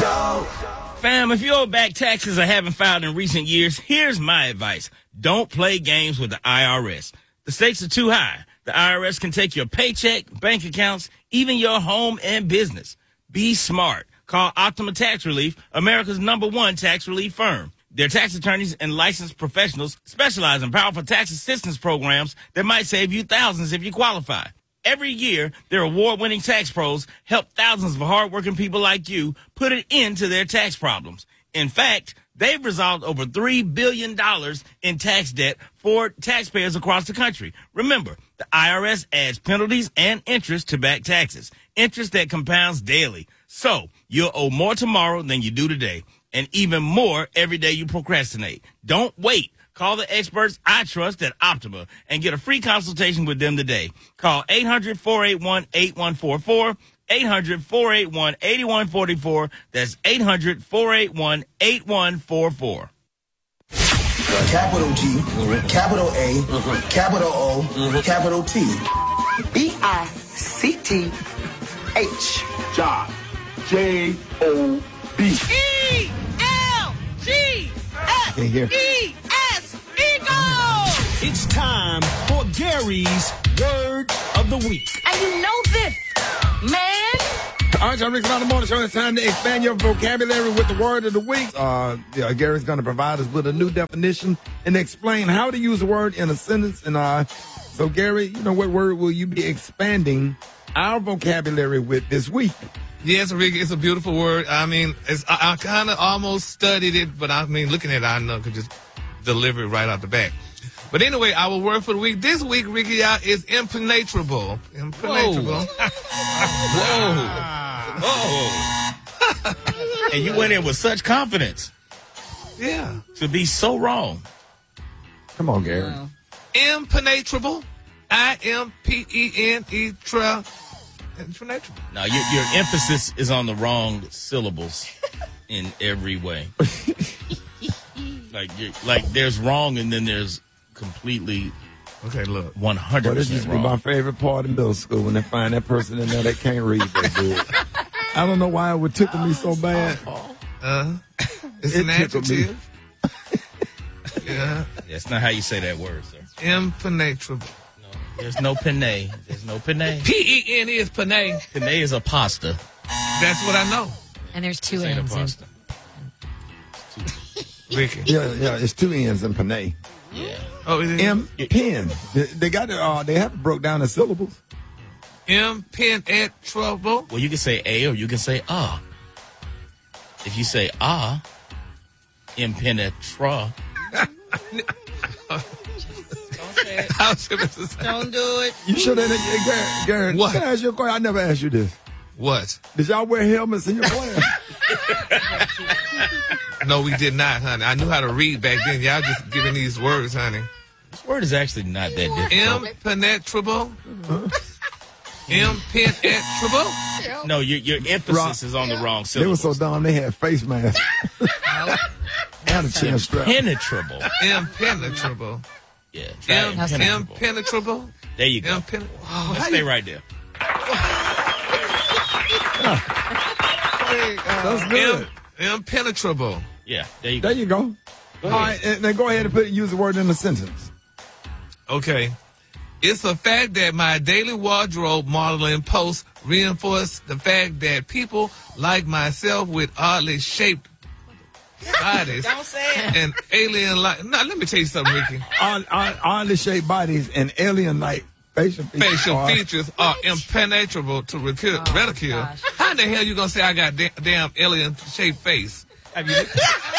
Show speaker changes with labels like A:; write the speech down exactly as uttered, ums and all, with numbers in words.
A: Show.
B: Fam, if you owe back taxes or haven't filed in recent years, here's my advice. Don't play games with the I R S. The stakes are too high. The I R S can take your paycheck, bank accounts, even your home and business. Be smart. Call Optima Tax Relief, America's number one tax relief firm. Their tax attorneys and licensed professionals specialize in powerful tax assistance programs that might save you thousands if you qualify. Every year, their award-winning tax pros help thousands of hardworking people like you put an end to their tax problems. In fact, they've resolved over three billion dollars in tax debt for taxpayers across the country. Remember, the I R S adds penalties and interest to back taxes, interest that compounds daily. So you'll owe more tomorrow than you do today, and even more every day you procrastinate. Don't wait. Call the experts I trust at Optima and get a free consultation with them today. Call eight hundred, four eight one, eight one four four, eight hundred, four eight one, eight one four four. That's eight hundred, four eight one, eight one four four.
A: Capital G, mm-hmm. Capital A, mm-hmm. Capital O, mm-hmm. Capital T.
C: B I C T H.
D: Job. J O B.
E: E L G S E S Eagle!
F: It's time for Gary's Word of the Week.
E: And you know this, man.
G: All right, y'all, Rick's on the morning show. It's time to expand your vocabulary with the word of the week. Uh, yeah, Gary's going to provide us with a new definition and explain how to use a word in a sentence. And uh, so, Gary, you know, what word will you be expanding our vocabulary with this week?
H: Yes, Rick, it's a beautiful word. I mean, it's, I, I kind of almost studied it, but I mean, looking at it, I know I could just deliver it right out the back. But anyway, our word for the week this week, Ricky, y'all, is impenetrable. Impenetrable.
B: Whoa. Whoa. And you went in with such confidence.
H: Yeah.
B: To be so wrong.
G: Come on, Gary.
E: Wow.
H: Impenetrable. I M P E N E tra. Impenetrable.
B: Now, your, your emphasis is on the wrong syllables in every way. like, you're, like, there's wrong and then there's completely
H: okay, look.
B: one hundred percent
G: well, this used to be
B: wrong.
G: my favorite part in middle school when they find that person in there that can't read that good. I don't know why it would tickle me so bad.
H: Uh, it's
G: it
H: an adjective. Yeah.
B: That's not how you say that word, sir.
H: Impenetrable.
B: No, there's no penne. There's no penne.
H: P E N E is penne.
B: Penne is a pasta.
H: That's what I know.
I: And there's two
B: This ain't a
I: N's.
B: pasta.
H: Ricky.
G: Yeah, yeah, it's two N's in panay.
B: Yeah.
H: Oh, is it?
G: M pen. They, they got it. Uh, they have broke down the syllables.
H: Impenetrable.
B: Well, you can say a or you can say ah. If you say ah, impenetra.
E: Don't say it. Don't do it.
G: You should have, Gary. Gary
H: What?
G: Can I ask you a question? I never asked you this.
H: What?
G: Did y'all wear helmets in your class?
H: No, we did not, honey. I knew how to read back then. Y'all just giving these words, honey.
B: This word is actually not that difficult.
H: Impenetrable. Impenetrable.
B: No, your your emphasis
G: Wrong.
B: is on the wrong
G: They were
B: syllable.
G: so dumb they had face masks. And a chin strap.
B: Impenetrable.
H: Impenetrable.
B: Yeah. Try
H: Im-
B: impenetrable.
H: impenetrable.
B: There you go.
H: Impene- wow,
B: Let's
H: how
B: stay
H: you-
B: right there.
G: That's good.
H: Im- impenetrable.
B: Yeah, there you go.
G: There you go.
B: Go
G: All right, and then go ahead and put use the word in a sentence.
H: Okay. It's a fact that my daily wardrobe modeling posts reinforce the fact that people like myself with oddly shaped bodies
E: Don't say it.
H: and alien like. Now, let me tell you something, Ricky.
G: On, on, oddly shaped bodies and alien-like facial features.
H: Facial
G: are-
H: features are impenetrable to ridicu-
I: Oh,
H: ridicule.
I: gosh.
H: How in the hell you gonna say I got da- damn alien shaped face?
B: Have you,